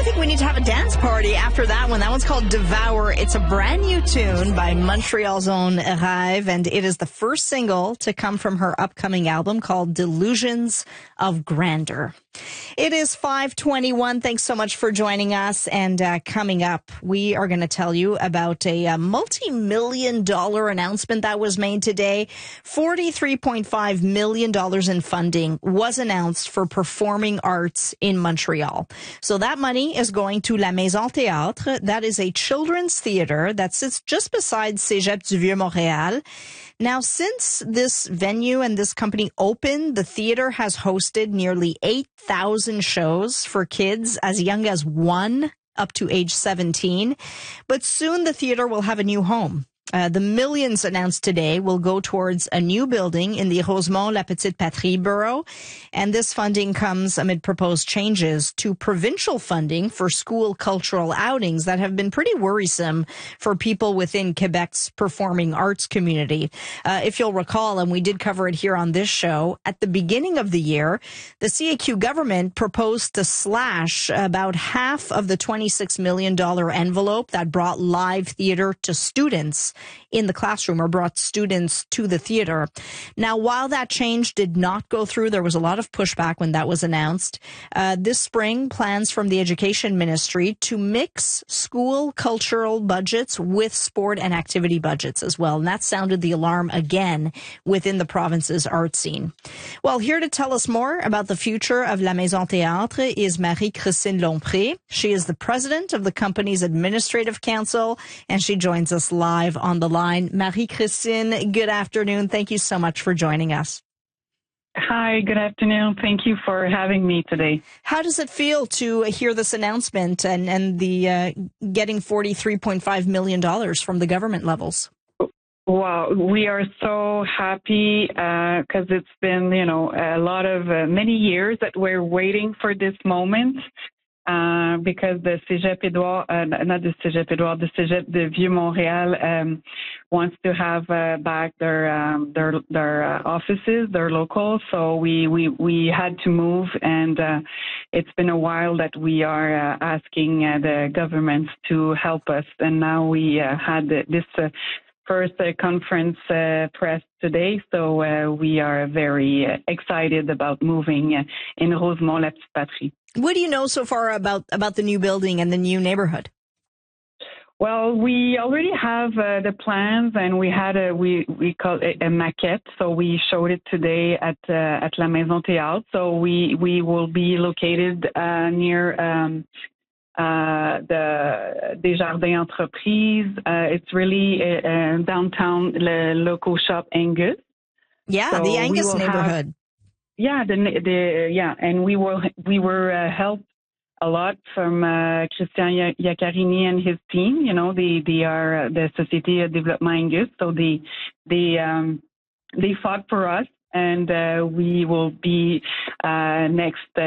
think we need to have a dance party after that one. That one's called Devour. It's a brand new tune by Montreal's own Rêve, and it is the first single to come from her upcoming album called Delusions of Grandeur. It is 5:21. Thanks so much for joining us. And coming up, we are going to tell you about a multi-million-dollar announcement that was made today. $43.5 million in funding was announced for performing arts in Montreal. So that money is going to La Maison Théâtre. That is a children's theater that sits just beside Cégep du Vieux-Montréal. Now, since this venue and this company opened, the theater has hosted nearly 8,000 shows for kids as young as 1 up to age 17. But soon the theater will have a new home. The millions announced today will go towards a new building in the Rosemont-La Petite Patrie borough. And this funding comes amid proposed changes to provincial funding for school cultural outings that have been pretty worrisome for people within Quebec's performing arts community. If you'll recall, and we did cover it here on this show, at the beginning of the year, the CAQ government proposed to slash about half of the $26 million envelope that brought live theater to students in the classroom, or brought students to the theater. Now, while that change did not go through, there was a lot of pushback when that was announced. This spring, plans from the Education Ministry to mix school cultural budgets with sport and activity budgets as well. And that sounded the alarm again within the province's art scene. Well, here to tell us more about the future of La Maison Théâtre is Marie-Christine Lompré. She is the president of the company's administrative council, and she joins us live on the line. Marie-Christine, good afternoon. Thank you so much for joining us. Hi, good afternoon. Thank you for having me today. How does it feel to hear this announcement and the getting $43.5 million from the government levels? Well, we are so happy because it's been, a lot of many years that we're waiting for this moment. Because the Cégep Édouard, not the Cégep Édouard, the Cégep de Vieux-Montréal wants to have back their offices, their locals. So we had to move, and it's been a while that we are asking the governments to help us. And now we had this first conference press today, so we are very excited about moving in Rosemont-La Petite Patrie. What do you know so far about the new building and the new neighborhood? Well, we already have the plans, and we had we call it a maquette. So we showed it today at La Maison Théâtre. So we will be located near the Desjardins Entreprises. It's really downtown, the local shop Angus. Yeah, so the Angus neighborhood. And we were helped a lot from Christian Iaccarini and his team. They are the Société Développement Angus, so they fought for us, and we will be next